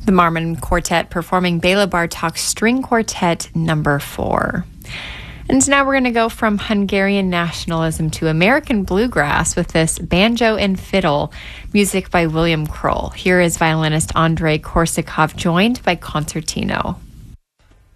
The Marmon Quartet performing Bela Bartok String Quartet number 4. And now we're going to go from Hungarian nationalism to American bluegrass with this Banjo and Fiddle, music by William Kroll. Here is violinist Andrei Korsakov, joined by concertino.